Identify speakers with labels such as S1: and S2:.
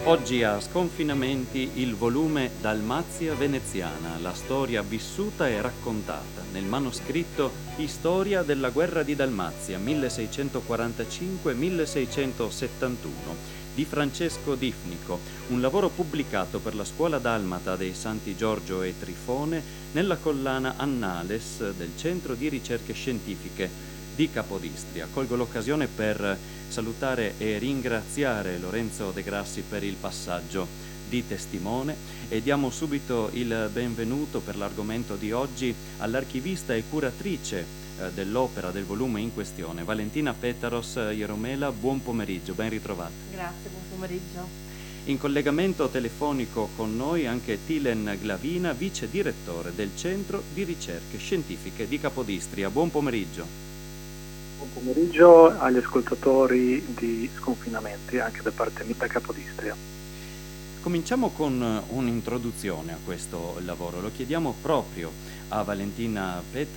S1: Oggi a Sconfinamenti il volume Dalmazia veneziana, la storia vissuta e raccontata, nel manoscritto Storia della guerra di Dalmazia 1645-1671 di Francesco Difnico, un lavoro pubblicato per la scuola dalmata dei Santi Giorgio e Trifone nella collana Annales del Centro di Ricerche Scientifiche di Capodistria. Colgo l'occasione per salutare e ringraziare Lorenzo De Grassi per il passaggio di testimone e diamo subito il benvenuto per l'argomento di oggi all'archivista e curatrice dell'opera, del volume in questione, Valentina Petaros Ieromela. Buon pomeriggio, ben ritrovata.
S2: Grazie, buon pomeriggio.
S1: In collegamento telefonico con noi anche Tilen Glavina, vice direttore del Centro di Ricerche Scientifiche di Capodistria. Buon pomeriggio.
S3: Buon pomeriggio agli ascoltatori di Sconfinamenti, anche da parte mia da Capodistria.
S1: Cominciamo con un'introduzione a questo lavoro. Lo chiediamo proprio a Valentina Petaros.